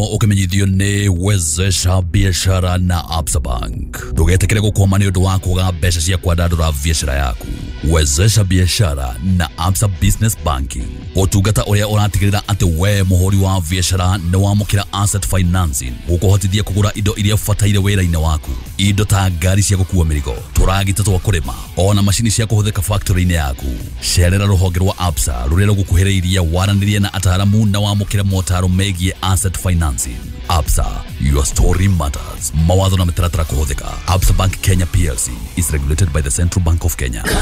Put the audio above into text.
ukimenyithio ni wezesha biashara na Absa Bank. Ndugetekere gukoma ni undu wa kuga mbeca cia kwandandura biashara yaku. Wezesha biashara na Absa Business Banking. Utungata uria uratigirira ati we muhuri wa biashara ni wamukira asset financing gukuhotithia kugura indo iria fataire wira-ini waku. Indo ta ngari cia gukua mirigo, turagita twa kurima, ona mashini cia kuhuthika factory-ini yaku. Sherera ruhonge rwa Absa ruria rugukuhiriria waranirie na ataramu na wamukira motaro megie asset financing. Absa, your story matters. Mawatho na mitaratara kuhuthika. Absa Bank Kenya PLC is regulated by the Central Bank of Kenya.